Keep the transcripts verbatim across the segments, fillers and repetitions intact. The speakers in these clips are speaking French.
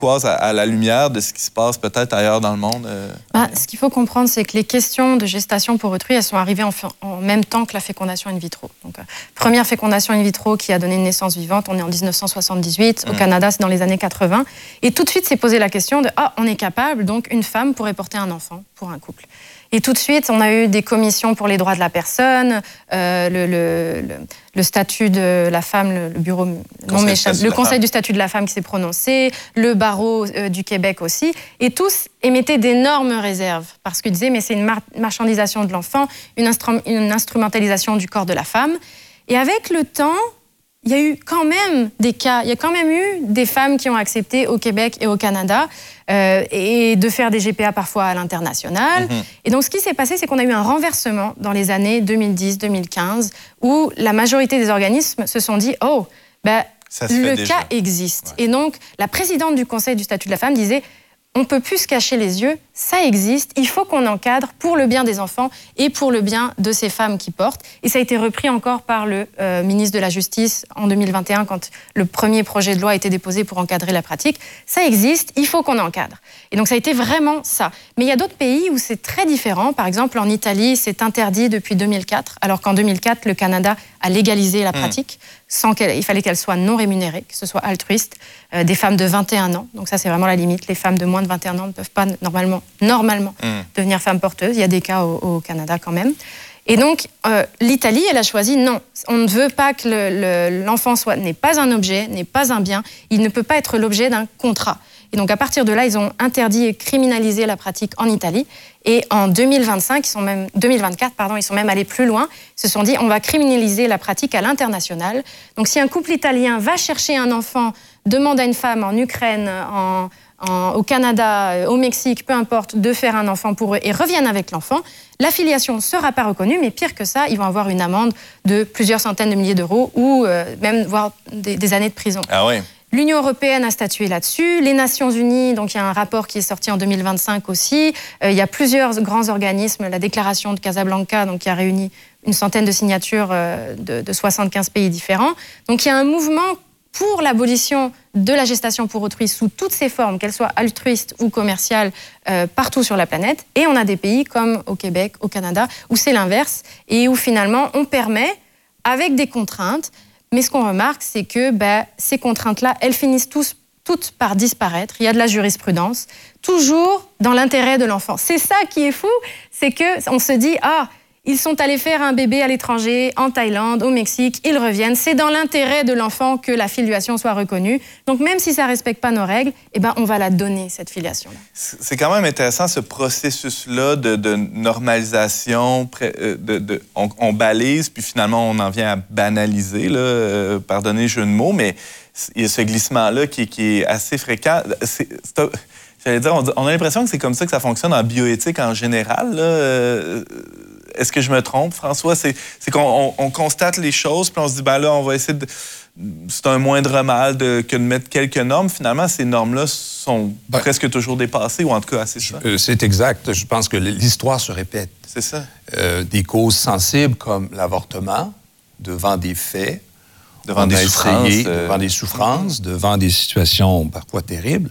À, à la lumière de ce qui se passe peut-être ailleurs dans le monde? Euh... Ben, ce qu'il faut comprendre, c'est que les questions de gestation pour autrui, elles sont arrivées en, en même temps que la fécondation in vitro. Donc, euh, première fécondation in vitro qui a donné une naissance vivante, on est en dix-neuf cent soixante-dix-huit. Mmh. Au Canada, c'est dans les années quatre-vingts. Et tout de suite, s'est posé la question de « Ah, on est capable, donc une femme pourrait porter un enfant pour un couple ». Et tout de suite, on a eu des commissions pour les droits de la personne, euh, le, le, le, le statut de la femme, le, le bureau, non m'échappe, le conseil du statut de la femme qui s'est prononcé, le barreau euh, du Québec aussi, et tous émettaient d'énormes réserves parce qu'ils disaient mais c'est une mar- marchandisation de l'enfant, une, instru- une instrumentalisation du corps de la femme. Et avec le temps, il y a eu quand même des cas, il y a quand même eu des femmes qui ont accepté au Québec et au Canada euh, et de faire des G P A parfois à l'international. Mmh. Et donc, ce qui s'est passé, c'est qu'on a eu un renversement dans les années deux mille dix deux mille quinze où la majorité des organismes se sont dit « Oh, ben, le cas existe ouais. ». Et donc, la présidente du Conseil du statut de la femme disait « On ne peut plus se cacher les yeux, ça existe, il faut qu'on encadre pour le bien des enfants et pour le bien de ces femmes qui portent. » Et ça a été repris encore par le euh, ministre de la Justice en deux mille vingt et un, quand le premier projet de loi a été déposé pour encadrer la pratique. Ça existe, il faut qu'on encadre. Et donc ça a été vraiment ça. Mais il y a d'autres pays où c'est très différent. Par exemple, en Italie, c'est interdit depuis deux mille quatre, alors qu'en deux mille quatre, le Canada a légalisé la pratique. Mmh. Sans qu'elle, il fallait qu'elle soit non rémunérée, que ce soit altruiste, euh, des femmes de vingt et un ans. Donc ça, c'est vraiment la limite. Les femmes de moins de vingt et un ans ne peuvent pas normalement, normalement mmh. devenir femmes porteuses. Il y a des cas au, au Canada quand même. Et donc, euh, l'Italie, elle a choisi non. On ne veut pas que le, le, l'enfant soit, n'est pas un objet, n'est pas un bien. Il ne peut pas être l'objet d'un contrat. Et donc, à partir de là, ils ont interdit et criminalisé la pratique en Italie. Et en deux mille vingt-cinq, ils sont même, deux mille vingt-quatre, pardon, ils sont même allés plus loin. Ils se sont dit, on va criminaliser la pratique à l'international. Donc, si un couple italien va chercher un enfant, demande à une femme en Ukraine, en, en, au Canada, au Mexique, peu importe, de faire un enfant pour eux et reviennent avec l'enfant, la filiation ne sera pas reconnue, mais pire que ça, ils vont avoir une amende de plusieurs centaines de milliers d'euros ou euh, même voire des, des années de prison. Ah oui. L'Union européenne a statué là-dessus. Les Nations unies, donc il y a un rapport qui est sorti en deux mille vingt-cinq aussi. Euh, il y a plusieurs grands organismes, la déclaration de Casablanca, donc qui a réuni une centaine de signatures euh, de, de soixante-quinze pays différents. Donc il y a un mouvement pour l'abolition de la gestation pour autrui sous toutes ses formes, qu'elles soient altruistes ou commerciales, euh, partout sur la planète. Et on a des pays comme au Québec, au Canada, où c'est l'inverse et où finalement on permet, avec des contraintes. Mais ce qu'on remarque, c'est que ben, ces contraintes-là, elles finissent tous, toutes par disparaître. Il y a de la jurisprudence, toujours dans l'intérêt de l'enfant. C'est ça qui est fou, c'est qu'on se dit « Ah, ils sont allés faire un bébé à l'étranger, en Thaïlande, au Mexique, ils reviennent. C'est dans l'intérêt de l'enfant que la filiation soit reconnue. Donc même si ça ne respecte pas nos règles, eh ben, on va la donner, cette filiation-là. » C'est quand même intéressant, ce processus-là de, de normalisation. De, de, on, on balise, puis finalement, on en vient à banaliser, là, euh, pardonnez le jeu de mots, mais il y a ce glissement-là qui, qui est assez fréquent. C'est, c'est, j'allais dire, on, on a l'impression que c'est comme ça que ça fonctionne en bioéthique en général, là. Euh, Est-ce que je me trompe, François? C'est, c'est qu'on on, on constate les choses, puis on se dit, ben là, on va essayer de... C'est un moindre mal de, que de mettre quelques normes. Finalement, ces normes-là sont ben, presque toujours dépassées, ou en tout cas assez ça. Euh, c'est exact. Je pense que l'histoire se répète. C'est ça. Euh, des causes sensibles comme l'avortement, devant des faits, devant des souffrances, essayé, euh... devant des souffrances, mmh. devant des situations parfois terribles,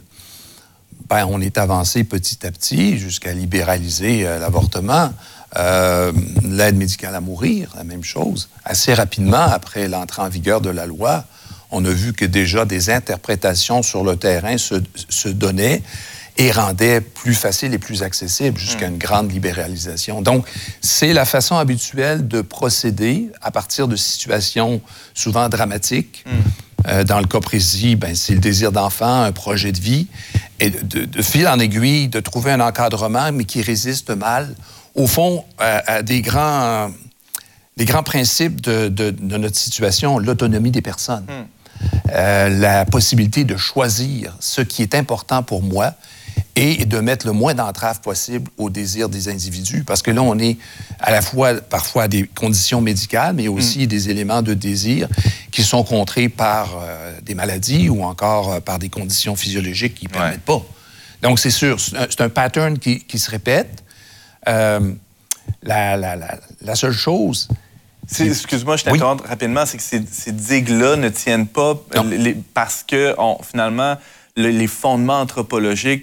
ben, on est avancé petit à petit jusqu'à libéraliser euh, l'avortement. Euh, l'aide médicale à mourir, la même chose. Assez rapidement, après l'entrée en vigueur de la loi, on a vu que déjà des interprétations sur le terrain se, se donnaient et rendaient plus facile et plus accessible jusqu'à une grande libéralisation. Donc, c'est la façon habituelle de procéder à partir de situations souvent dramatiques. Mm. Euh, dans le cas précis, ben, c'est le désir d'enfant, un projet de vie, et de, de fil en aiguille, de trouver un encadrement, mais qui résiste mal au fond, à, à des, grands, euh, des grands principes de, de, de notre situation, l'autonomie des personnes, mm. euh, la possibilité de choisir ce qui est important pour moi et de mettre le moins d'entraves possible aux désirs des individus. Parce que là, on est à la fois parfois à des conditions médicales, mais aussi mm. des éléments de désir qui sont contrés par euh, des maladies ou encore euh, par des conditions physiologiques qui ne permettent ouais. pas. Donc, c'est sûr, c'est un, c'est un pattern qui, qui se répète. Euh, la, la, la, la seule chose... C'est, excuse-moi, je t'interromps oui. rapidement, c'est que ces, ces digues-là ne tiennent pas les, parce que, on, finalement, le, les fondements anthropologiques